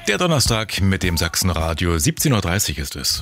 Der Donnerstag mit dem Sachsenradio. 17:30 Uhr ist es.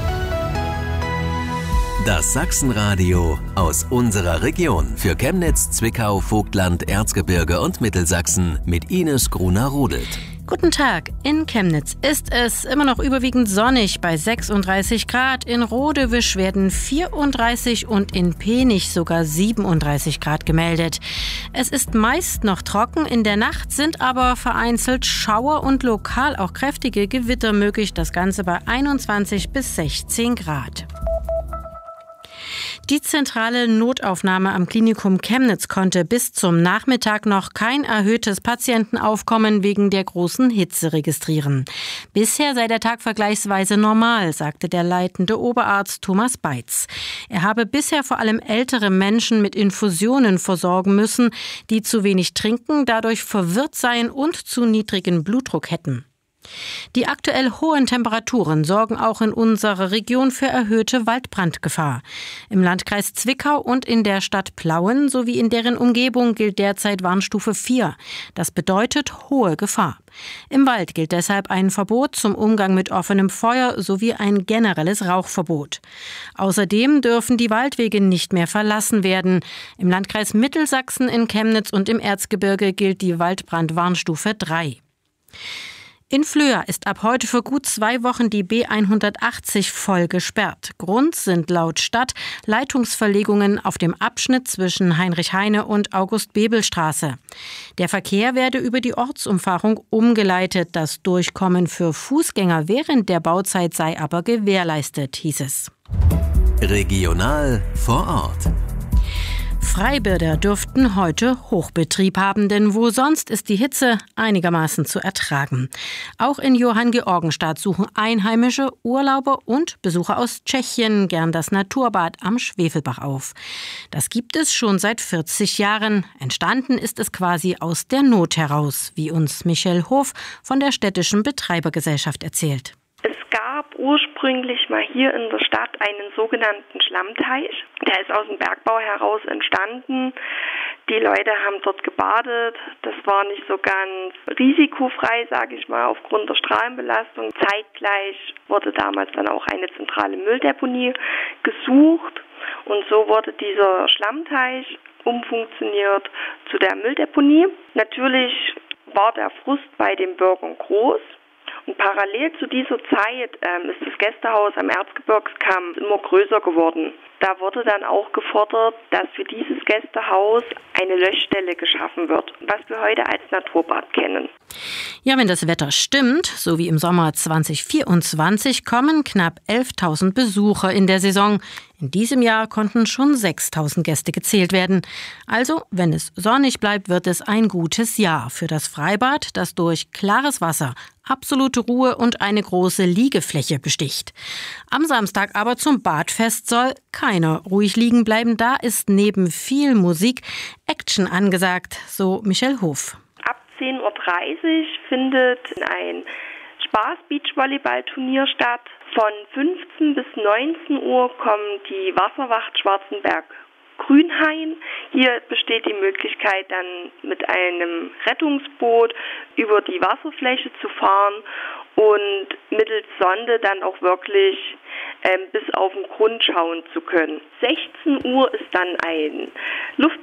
Das Sachsenradio aus unserer Region für Chemnitz, Zwickau, Vogtland, Erzgebirge und Mittelsachsen mit Ines Gruner-Rudelt. Guten Tag. In Chemnitz ist es immer noch überwiegend sonnig bei 36 Grad. In Rodewisch werden 34 und in Penich sogar 37 Grad gemeldet. Es ist meist noch trocken. In der Nacht sind aber vereinzelt Schauer und lokal auch kräftige Gewitter möglich. Das Ganze bei 21 bis 16 Grad. Die zentrale Notaufnahme am Klinikum Chemnitz konnte bis zum Nachmittag noch kein erhöhtes Patientenaufkommen wegen der großen Hitze registrieren. Bisher sei der Tag vergleichsweise normal, sagte der leitende Oberarzt Thomas Beitz. Er habe bisher vor allem ältere Menschen mit Infusionen versorgen müssen, die zu wenig trinken, dadurch verwirrt seien und zu niedrigen Blutdruck hätten. Die aktuell hohen Temperaturen sorgen auch in unserer Region für erhöhte Waldbrandgefahr. Im Landkreis Zwickau und in der Stadt Plauen sowie in deren Umgebung gilt derzeit Warnstufe 4. Das bedeutet hohe Gefahr. Im Wald gilt deshalb ein Verbot zum Umgang mit offenem Feuer sowie ein generelles Rauchverbot. Außerdem dürfen die Waldwege nicht mehr verlassen werden. Im Landkreis Mittelsachsen, in Chemnitz und im Erzgebirge gilt die Waldbrandwarnstufe 3. In Flöa ist ab heute für gut 2 Wochen die B180 voll gesperrt. Grund sind laut Stadt Leitungsverlegungen auf dem Abschnitt zwischen Heinrich-Heine- und August-Bebel-Straße. Der Verkehr werde über die Ortsumfahrung umgeleitet. Das Durchkommen für Fußgänger während der Bauzeit sei aber gewährleistet, hieß es. Regional vor Ort. Freibäder dürften heute Hochbetrieb haben, denn wo sonst ist die Hitze einigermaßen zu ertragen. Auch in Johanngeorgenstadt suchen Einheimische, Urlauber und Besucher aus Tschechien gern das Naturbad am Schwefelbach auf. Das gibt es schon seit 40 Jahren. Entstanden ist es quasi aus der Not heraus, wie uns Michel Hof von der städtischen Betreibergesellschaft erzählt. Es gab ursprünglich mal hier in der Stadt einen sogenannten Schlammteich. Der ist aus dem Bergbau heraus entstanden. Die Leute haben dort gebadet. Das war nicht so ganz risikofrei, sage ich mal, aufgrund der Strahlenbelastung. Zeitgleich wurde damals dann auch eine zentrale Mülldeponie gesucht. Und so wurde dieser Schlammteich umfunktioniert zu der Mülldeponie. Natürlich war der Frust bei den Bürgern groß. Und parallel zu dieser Zeit ist das Gästehaus am Erzgebirgskamm immer größer geworden. Da wurde dann auch gefordert, dass für dieses Gästehaus eine Löschstelle geschaffen wird, was wir heute als Naturbad kennen. Ja, wenn das Wetter stimmt, so wie im Sommer 2024, kommen knapp 11.000 Besucher in der Saison. In diesem Jahr konnten schon 6.000 Gäste gezählt werden. Also, wenn es sonnig bleibt, wird es ein gutes Jahr für das Freibad, das durch klares Wasser, absolute Ruhe und eine große Liegefläche besticht. Am Samstag aber zum Badfest soll keiner ruhig liegen bleiben. Da ist neben viel Musik Action angesagt, so Michel Hof. Ab 10:30 Uhr findet ein Spaß-Beachvolleyball-Turnier statt. Von 15 bis 19 Uhr kommt die Wasserwacht Schwarzenberg-Grünhain. Hier besteht die Möglichkeit, dann mit einem Rettungsboot über die Wasserfläche zu fahren und mittels Sonde dann auch wirklich bis auf den Grund schauen zu können. 16 Uhr ist dann ein